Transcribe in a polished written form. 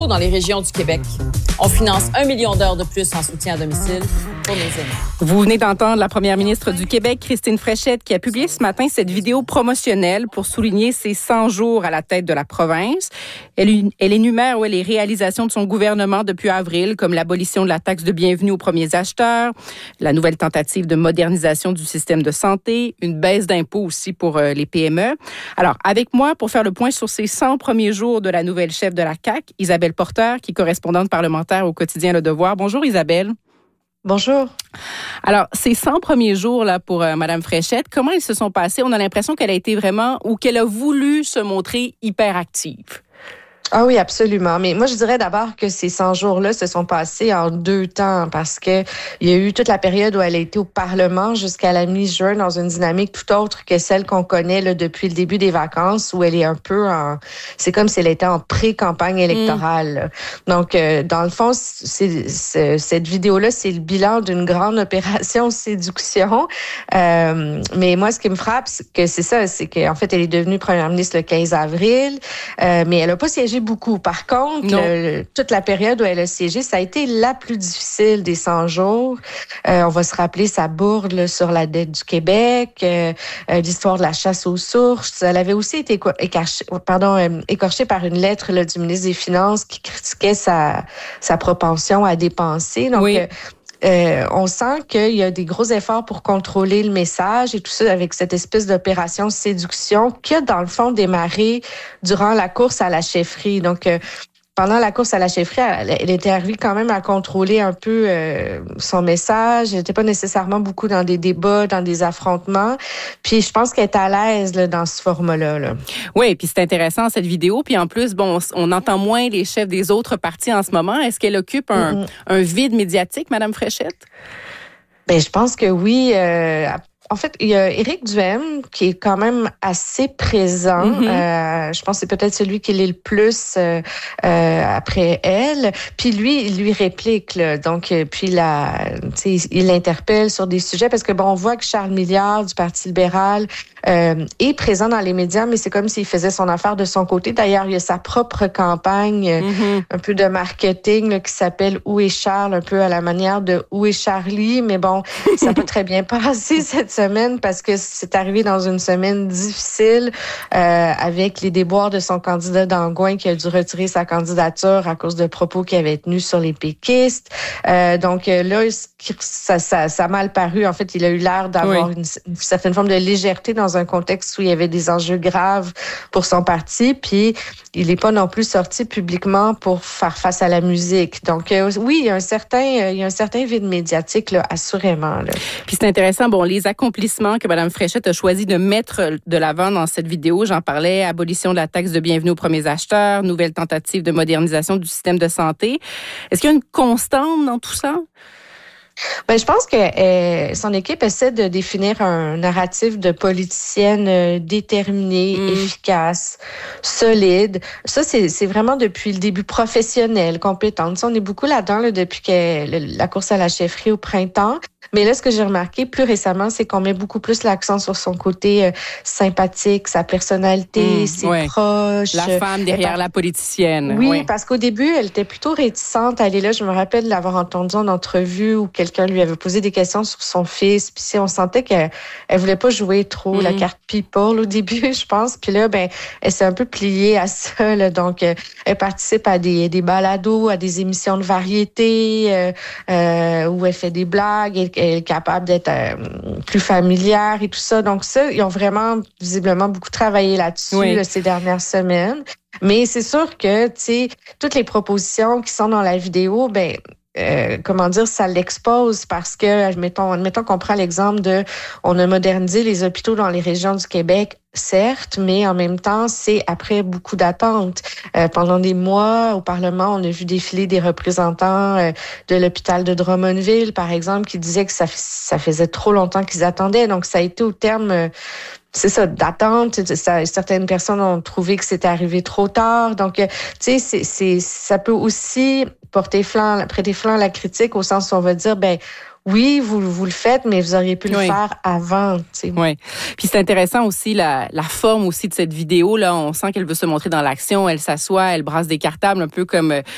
dans les régions du Québec. On finance 1 million d'heures de plus en soutien à domicile pour nos aînés. Vous venez d'entendre la première ministre du Québec, Christine Fréchette, qui a publié ce matin cette vidéo promotionnelle pour souligner ses 100 jours à la tête de la province. Elle énumère les réalisations de son gouvernement depuis avril, comme l'abolition de la taxe de bienvenue aux premiers acheteurs, la nouvelle tentative de modernisation du système de santé, une baisse d'impôts aussi pour les PME. Alors, avec moi, pour faire le point sur ces 100 premiers jours de la nouvelle chef de la CAQ, Isabelle Porter, qui est correspondante parlementaire au quotidien Le Devoir. Bonjour Isabelle. Bonjour. Alors, ces 100 premiers jours là pour Mme Fréchette, comment ils se sont passés? On a l'impression qu'elle a été vraiment, ou qu'elle a voulu se montrer hyper active. Ah oui, absolument. Mais moi, je dirais d'abord que ces 100 jours-là se sont passés en 2 temps parce que il y a eu toute la période où elle a été au Parlement jusqu'à la mi-juin dans une dynamique tout autre que celle qu'on connaît là, depuis le début des vacances où elle est un peu c'est comme si elle était en pré-campagne électorale. Donc, dans le fond, cette vidéo-là, c'est le bilan d'une grande opération séduction. Mais moi, ce qui me frappe, c'est qu'en fait, elle est devenue première ministre le 15 avril, mais elle n'a pas siégé beaucoup. Par contre, toute la période où elle a siégé, ça a été la plus difficile des 100 jours. On va se rappeler sa bourde là, sur la dette du Québec, l'histoire de la chasse aux sources. Elle avait aussi été écorchée par une lettre là, du ministre des Finances qui critiquait sa propension à dépenser. Donc, oui. On sent qu'il y a des gros efforts pour contrôler le message et tout ça avec cette espèce d'opération séduction qui a, dans le fond, démarré durant la course à la chefferie. Donc, pendant la course à la chefferie, elle était arrivée quand même à contrôler un peu son message. Elle n'était pas nécessairement beaucoup dans des débats, dans des affrontements. Puis je pense qu'elle est à l'aise là, dans ce format-là. Là. Oui, puis c'est intéressant cette vidéo. Puis en plus, on entend moins les chefs des autres partis en ce moment. Est-ce qu'elle occupe un vide médiatique, Mme Fréchette? Bien, je pense que oui. En fait, il y a Éric Duhaime qui est quand même assez présent. Je pense que c'est peut-être celui qui l'est le plus après elle. Puis lui, il lui réplique. Là. Donc, puis il l'interpelle sur des sujets parce que on voit que Charles Milliard du Parti libéral est présent dans les médias, mais c'est comme s'il faisait son affaire de son côté. D'ailleurs, il y a sa propre campagne, un peu de marketing là, qui s'appelle Où est Charles, un peu à la manière de Où est Charlie. Mais bon, ça n'a pas très bien passé cette semaine parce que c'est arrivé dans une semaine difficile avec les déboires de son candidat d'Angouin qui a dû retirer sa candidature à cause de propos qu'il avait tenus sur les péquistes. Donc là, ça a mal paru. En fait, il a eu l'air d'avoir une certaine forme de légèreté dans un contexte où il y avait des enjeux graves pour son parti. Puis, il n'est pas non plus sorti publiquement pour faire face à la musique. Donc, oui, il y a un certain vide médiatique, là, assurément. Là. Puis c'est intéressant, les accomplissements que Mme Fréchette a choisi de mettre de l'avant dans cette vidéo, j'en parlais, abolition de la taxe de bienvenue aux premiers acheteurs, nouvelle tentative de modernisation du système de santé. Est-ce qu'il y a une constante dans tout ça? Ben, je pense que son équipe essaie de définir un narratif de politicienne déterminée, efficace, solide. Ça, c'est vraiment depuis le début professionnel, compétente. Ça, on est beaucoup là-dedans là, depuis la course à la chefferie au printemps. Mais là, ce que j'ai remarqué plus récemment, c'est qu'on met beaucoup plus l'accent sur son côté sympathique, sa personnalité, ses proches. La femme derrière la politicienne. Oui, parce qu'au début, elle était plutôt réticente à aller là. Je me rappelle de l'avoir entendue en entrevue où quelqu'un lui avait posé des questions sur son fils. Puis on sentait qu'elle voulait pas jouer trop la carte people au début, je pense. Puis là, elle s'est un peu pliée à ça. Là. Donc, elle participe à des balados, à des émissions de variété où elle fait des blagues. Elle est capable d'être plus familière et tout ça. Donc ça, ils ont vraiment visiblement beaucoup travaillé là-dessus là, ces dernières semaines. Mais c'est sûr que, tu sais, toutes les propositions qui sont dans la vidéo, ça l'expose parce que, admettons qu'on prend l'exemple on a modernisé les hôpitaux dans les régions du Québec, certes, mais en même temps, c'est après beaucoup d'attentes. Pendant des mois, au Parlement, on a vu défiler des représentants de l'hôpital de Drummondville, par exemple, qui disaient que ça faisait trop longtemps qu'ils attendaient. Donc, ça a été au terme... c'est ça, d'attente. Certaines personnes ont trouvé que c'était arrivé trop tard. Donc, tu sais, ça peut aussi prêter flanc à la critique au sens où on va dire, oui, vous le faites, mais vous auriez pu le faire avant. Oui. Puis c'est intéressant aussi la forme aussi de cette vidéo. Là, on sent qu'elle veut se montrer dans l'action. Elle s'assoit, elle brasse des cartables, un peu comme